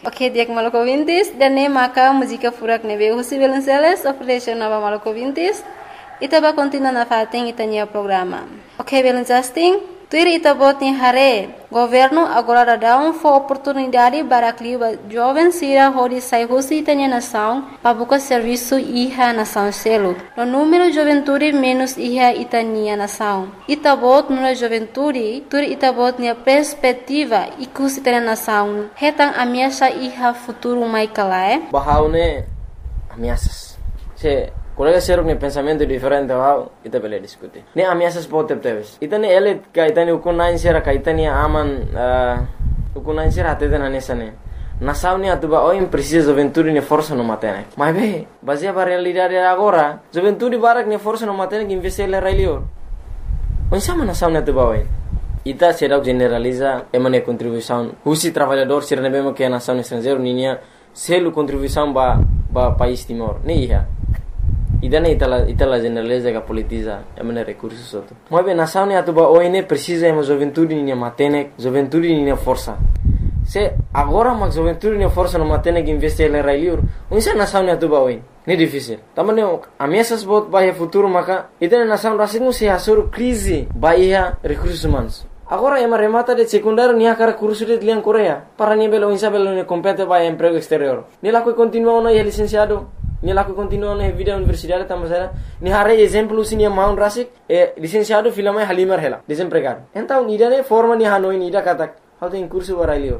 Ok, dia que maluco vintis, dan ne maka música furak nebe husi Belenceles, operation nova maluco vintis, itaba continua na fating itania programa. Ok, Belencasting, tuir itabot ni hare, governo agora dá oportunidade para que jovens sira hori sai husi itania nação, para buscar serviço iha nação selo. No número de juventude menos iha itania nação. Itabot no juventude, tuir itabot ni perspectiva ikus itania nação. Hetang ameaça iha futuro mai kalae. Bahaune ameaças. Colega seruk ni pensamento diferente wow, ita bele diskuti. Ni ameaças pode teves. Ita ni elit ka ita ni ukunain sera ka ita ni aman ukunain sera atete na nesane. Nação ni atuba oim precisa juventude ni força no matene. Mas be, baseia para realidade agora, juventude barak ni força no matene que investir le railio. Onsama nação ni atuba oim. Ita será generaliza emane contribuição. Husi trabalhador sera nebemo que a nação estrangeiro ninia selu contribuição ba país Timor. Ni iha. Idana itala generaliza que politiza emane recursos outro. Mas bem, nação ni atuba oine precisa ema juventude ni matene, juventude ni força. Se agora mas juventude ni força no matene que investir le railiur, unsa nação ni atuba oine. Ni difícil. Tamane ameaças bot bahia futuro maka idana nação rasing se asur crise bahia recursos humanos. Agora ema remata de secundário ni akara curso de liang Coreia para ni belo insa belo ni compete bahia emprego exterior. Ni la que continua no licenciado. Ni laku continua na vida universidade também ni hare exemplo sini maun rasik licenciado filama halimar hela desempregado então ni dane forma ni hanoi ni da katak how tem curso barailior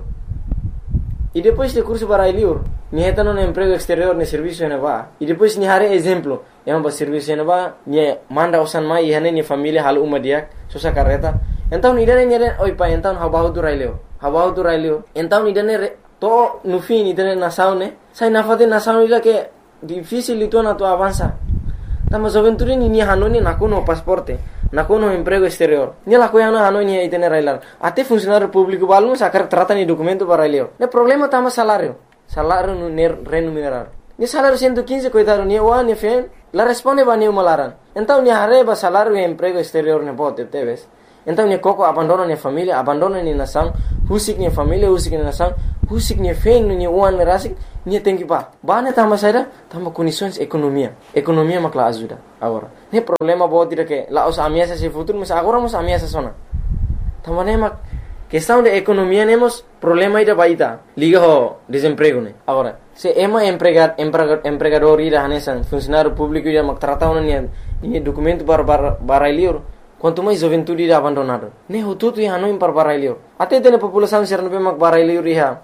e depois de curso barailior ni heta no emprego exterior ni serviço na va e depois ni hare exemplo ba serviço na va ni manda osan mai hane ni família hal umadiak sosa carreta então ni dane oi pa então habahu tu railio então ni dane to no fim ni dane nasaune sai nafate nasaune ila que difícil itu na tu avança. Tama juventude ni hanoni nakuno pasporte, nakuno emprego exterior. Ni la coisa na hanoni aí tener railar. Até funcionário público balmo sacar trata ni documento para raileo. Ne problema tama salário no remunerado. Ni salário 115 coitado ni wa ni fen, la responde ba ni malaran. Então ni arreba salário e emprego exterior ne bote teves. Então ni coco abandona ni família, abandona ni nação, husik ni família, husik ni nação, husik ni fen ni uan rasik. Ni tem que bane tama saída tama condições economia makla ajuda agora ne problema bo tira que lá os ameaças se futuro mas agora os ameaças sona tama ne mak questão de economia nemos problema ida baita liga ho desemprego ne agora se ema empregador ida hanesan funcionário público ida mak trata ni documento para lior quanto mais juventude ida abandonado ne hututu ya no para lior até tem população ser no mak para lior iha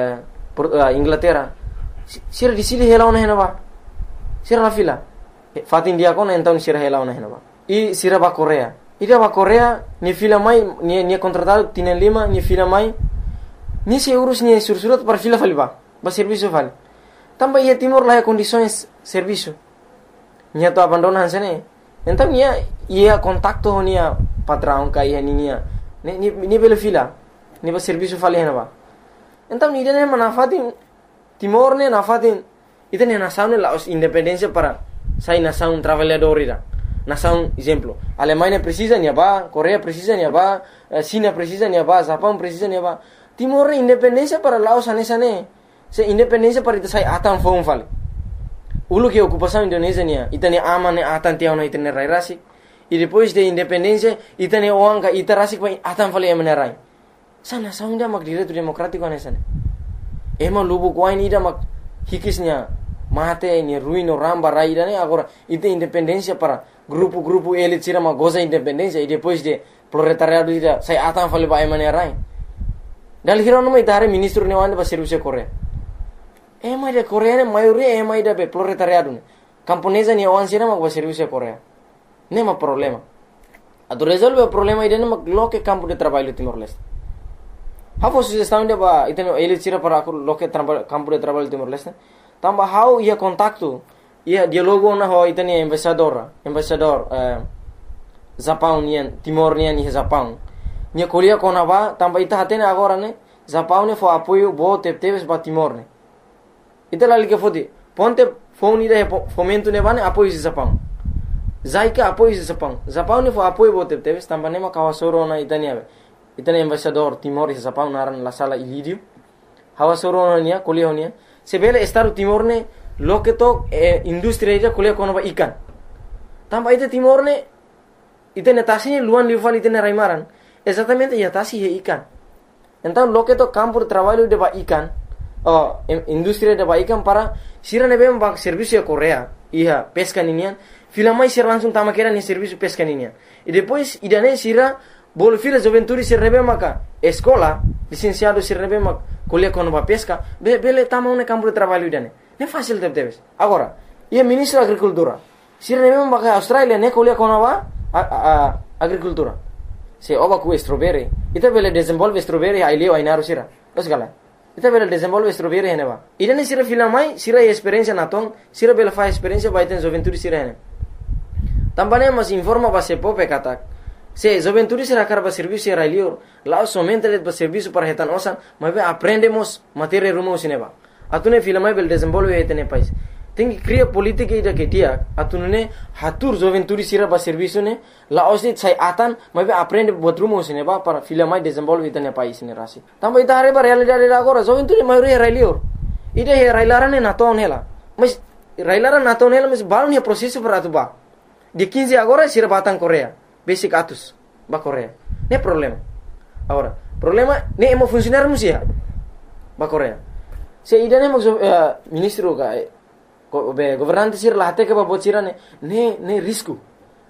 Inglaterra sira di sili hela ona henaba sira la fila fatin dia kon então sira hela ona henaba e sira ba Coreia ida ba Coreia ni fila mai ni contratado tienen lima ni fila mai ni se urus ni sursurat para fila faliba ba serviço fal tamba ia Timor la condições serviço ni to abandona hansene então ia contacto nia patrão ka ia ni bela fila ni ba serviço fal henaba então ni dene manafatin Timor ne nafatin ita ne nação ne la independência para sai nação trabalhador ira nação exemplo Alemanha precisa ni ba Coreia precisa ni ba China precisa ni ba Japão precisa ni ba Timor ne independência para Laos anesane se independência para ita sai atan fon fal ulu que ocupação Indonésia ni ita ne ama ne atan tiao na ita ne rai rasi e depois de independência ita ne oanga ita rasi pa atan fal emane rai sana saunda mak direito democrático anesane ema lubu kwain ida mak hikisnya mate ni ruino ramba raida ne agora ite independência para grupo elit sira ma goza independência e depois de proletariado ida sai atan fale ba emane rai dal hirono mai dare ministro ne wanda ba serviço Coreia ema de Coreia ne maioria ema ida be proletariado ne camponesa ni wan sira ma ba serviço Coreia nema problema ado resolve o problema ida ne mak loke campo de trabalho Timor-Leste. Hafo sugestão de ba iteno elit sira para aku loke campo de trabalho Timor-Leste. Tamba how ia contacto ia dialogo na ho iteni embaixador Japão nian Timor nian ni Japão. Nia kolia kona ba tamba ita hatene agora ne Japão ne fo apoio bo teves ba Timor ne. Ita lali ke fodi ponte phone ida fomento ne bane apoio Japão. Zaika apoio Japão. Japão ne fo apoio bo teves tamba ne ma kawasoro na itani embaixador Timor e Japão naran la sala Ilírio. hawa soro nia kuliah nia sebele Estado Timor ne loke to industri ida kuliah kono ba ikan tamba ite Timor ne ite netasi luan lival ite ne raimaran exatamente ya tasi he ikan então loke to campo de trabalho de ba ikan industri de ba ikan para sira ne bem ba serviço a Coreia ia pesca ninian filamai sira langsung tama kera ni serviço pesca ninian e depois idane sira bol fila juventude sira rebe maka escola licenciado sira rebe mak kuliah kono ba pesca bele tama un campo de trabalho idane ne fácil debes agora ia ministro agricultura sira rebe maka Australia ne kuliah kono ba agricultura se oba ku strawberry ita bele desenvolve strawberry ai leo ai naru sira osgala ita bele desenvolve strawberry heneba idane sira filamai sira experiência natong sira bele fa experiência ba iten juventude sira hene tambane mas informa ba se pope katak se juventude sira karba serviço era lior lá somente le ba serviço para hetan osan mas aprendemos matéria rumo sineba atune filamai bele desenvolve hetene pais tem que criar política ida que dia atune hatur juventude sira ba serviço ne la osit sai atan mas aprende buat rumo sineba para filamai desenvolve hetene pais ne rasi tamba ita hare ba realidade agora juventude maioria era lior ida he railarane naton hela mas railaran naton hela mas balon he processo para atuba de 15 agora sira batang Coreia basic atus ba Coreia ne problema agora problema ne emo funcionar musia ba Coreia se ida ne ministro ka governante sira lahate ke ba bocira ne risco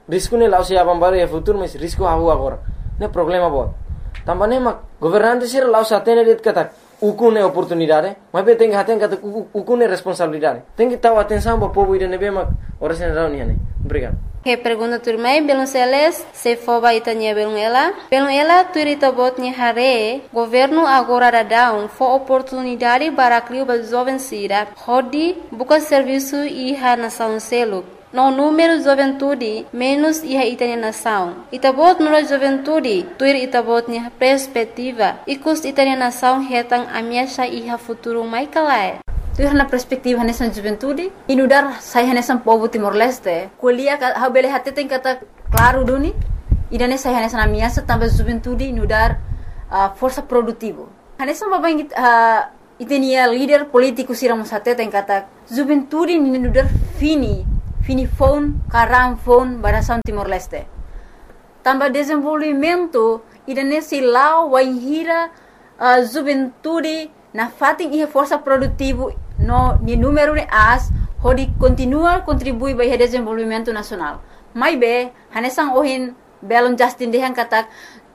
ne lao se abambaro e futuro mas risco havu agora ne problema bot tambane mak governante sira lao satene det kata ukune oportunidade mas be tem haten kata ukune responsabilidade tem que tahu atenção ba povo ida ne be mak ora sen rau ni ane obrigado. Que pergunta turmai belum seles se foba itanya belum ela turita botnya hare governo agora dadão fo oportunidade para criar ba jovem sira hodi buka serviço iha nação selo no número juventude menos iha itanya nação itabot no juventude tuir itabotnya perspectiva ikus itanya nação hetang amiasha iha futuro mai kalai tu na perspektiva nessa juventude inudar sai nessa povo Timor-Leste kuliah ha bele hati tem kata claro duni idane sai nessa amiasa tambah juventude inudar força produtivo nessa baba itenia líder político siram sate tem kata juventude inudar fini phone karam phone barasan Timor-Leste tambah desenvolvimento idane silau waihira juventude na fating ia força produtivo no ni número ne as hodi continua contribui ba ia desenvolvimento nacional mai be hanesang ohin belon Justin dehan katak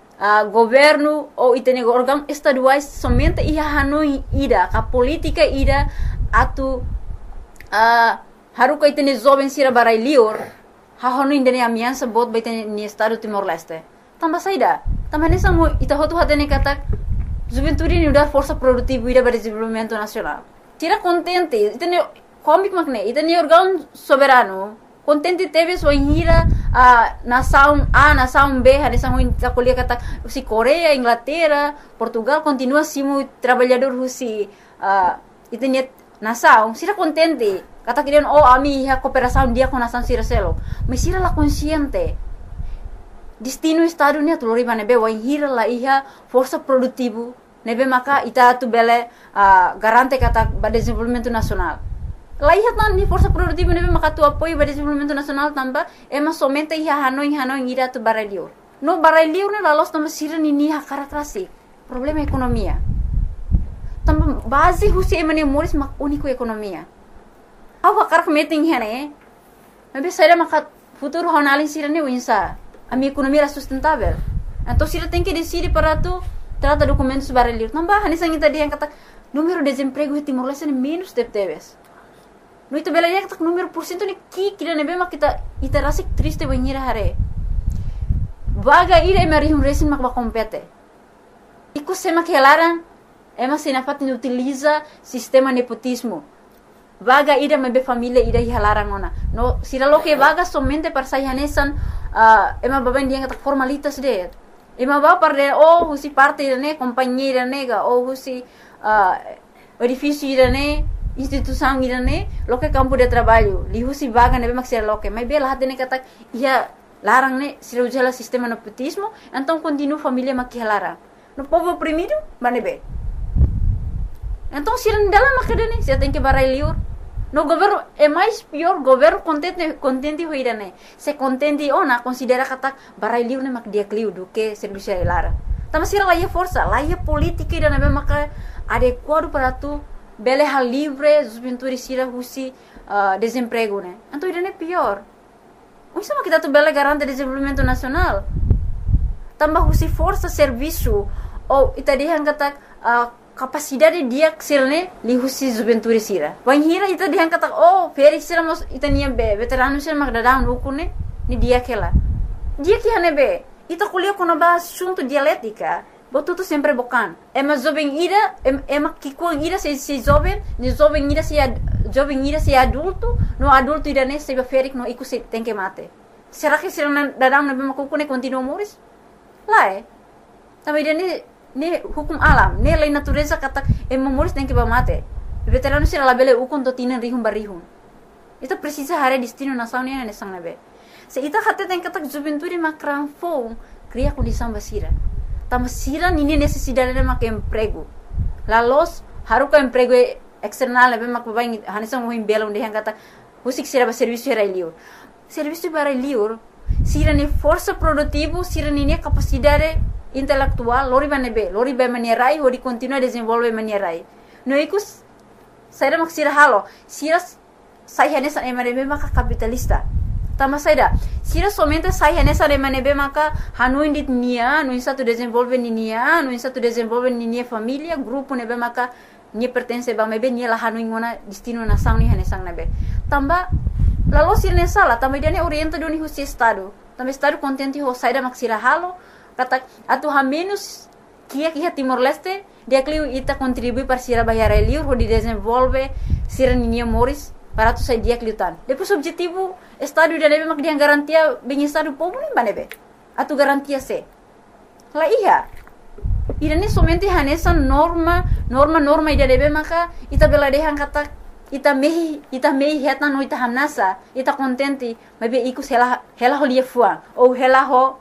governo ou itene órgão estaduais somente ia hanoi ida ka politika ida atu haruka itene jovem sira barai lior ha hanoi indene amiansa bot ba itene ni estado Timor-Leste tamba saida tamba hanesang mo ita hotu hatene katak juventude ni udar força produtiva ida para desenvolvimento nacional tira contente itene comic makne itene órgão soberano contente teve sua hira nação A nação B hadesa muita kuliah kata si Coreia Inglaterra Portugal continua simu trabalhador si itene nação sira contente kata kirian ami ha cooperação dia com nação sira selo mas sira la consciente destino estado ni atulori bane be wai hira la iha força produtivo nebe maka ita tu bele garante kata ba desenvolvimento nacional la iha tan ni força produtivo nebe maka tu apoio ba desenvolvimento nacional tamba ema somente iha hanoi ira tu barelior no barelior ne la los tamba sira ni ha karakteristik problema ekonomia tamba base husi emane moris mak único ekonomia awa karak meeting hene nebe saira maka futuro honalin sira ne winsa a minha economia era sustentável. Então, se ela tem que decidir para tu trata documentos para ler, não vai. Nessa gente dia kata número de desemprego em Timor-Leste é menos de teves. No itu bela dia kata número por cento ni kira nebe mak kita rasik triste banhira hare. Vaga ira mari resin mak compete. Iku sema que elaran ema sinafat ni utiliza sistema nepotismo. Vaga ida mebe família ida hilaran ona. No sira lo que vaga somente para sayanesan ema baban dia kata formalitas de. Ema ba parde husi parte ne companhia nega husi edifício ne instituição ne lo que campo de trabalho. Li husi vaga nebe maksira lo que mas bela hatene kata ia larang ne sira ujala sistema nepotismo, então continua família makihalarang. No povo oprimido, manebe. Então se não dela macadene, você tem que barai liur. No governo é mais pior, governo contente hoira né. Se contente na considera kata barai liur né mak dia kliu do que serviço lara. Tama sira lá força, lá política ida né maka adequado para tu bele hal livre, juventude sira husi desemprego né. Então ida né pior. Isso mas kita tu bele garante desenvolvimento nacional. Tambah husi força serviço ou ita dihan kata capacidade dia ksilne li husi juventude sira. Wanhira ita dihan kata feri sira mos ita nia be veterano sira magdadang ukune ni dia kela. Dia que hane be ita kuliah kono ba assunto dialética. Botu tu sempre bokan. Ema jovem ira ema kikuang ira se jovem, ni jovem ira se adulto, no adulto ira ne se ferik no iku se tem que mate. Será que sira dadang na be makukune continua moris? Lá também ne hukum alam, ne lei natureza kata moris tem que mate. Veterano sira labele ukun to tinan rihum barihum. Itu precisa hare destino nação ne ne sang nabe. Se ita hate tem kata juventude makran fo cria condição basira. Tama sira nini necessidade de mak emprego. Lalos haruka emprego external nabe mak babai hanisang mohim bela onde hang kata husik sira ba serviço era liur. Serviço para liur sira ni força produtivo, sira ni capacidade intelectual, lori ba manierai, ori continua desenvolve manierai. No ikus saira mak sira halo, sira sai hanesa emanebe maka capitalista. Tama saida, sira somente sai hanesa emanebe maka hanu indit nia, no insa tu desenvolve nia, no insa tu desenvolve nia família, grupo nebe maka ni pertence ba mebe ni la hanu ingona destino nação ni hanesang nebe. Tamba lalu sira ne sala, tamba dia ne orienta do ni husi estado. Tamba estado contente ho saida mak sira halo, kata atu ha menos kia Timor Leste, dia kliu ita contribui para sira bayar liur ho di desenvolve sira nia moris para tu sai dia kliutan. Depois objetivo estado dia nebe mak dia garantia bem estado povo nem banebe. Atu garantia se. La iya. Ida ne somente hanesa norma ida nebe maka ita bela dehan kata ita mehi heta no ita hanasa ita contente mabe ikus hela ho lia fuang ou hela ho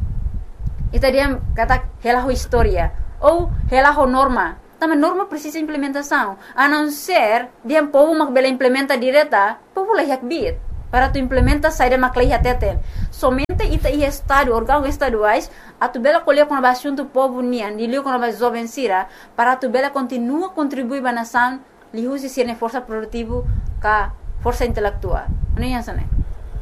ita dia kata hela ho historia ou hela ho norma. Também norma precisa implementação. A não ser dia povo mak bela implementa direta, povo lah yak bit para tu implementa saída mak lah teten. Somente ita i estado órgão estaduais a tu bela colher com a assunto povo nian, dilio com a jovem sira para tu bela continua contribuir ba nação li husi sirne força produtivo ka força intelectual. Não é assim, né?